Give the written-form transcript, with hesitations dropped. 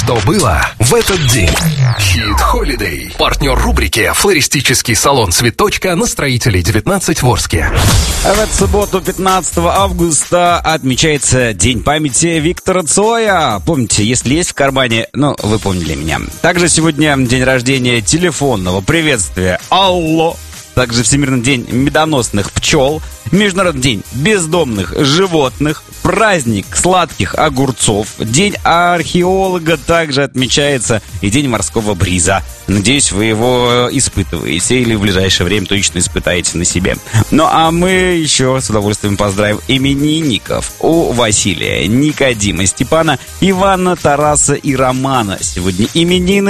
что было в этот день. Hit Holiday. Партнер рубрики «Флористический салон «Цветочка» на Строителей 19 в Орске. В эту субботу, 15 августа, отмечается День памяти Виктора Цоя. Помните, если есть в кармане, вы поняли меня. Также сегодня день рождения телефонного приветствия «Алло». Также Всемирный день медоносных пчел, Международный день бездомных животных, праздник сладких огурцов, День археолога также отмечается и День морского бриза. Надеюсь, вы его испытываете или в ближайшее время точно испытаете на себе. Ну а мы еще с удовольствием поздравим именинников. У Василия, Никодима, Степана, Ивана, Тараса и Романа сегодня именины.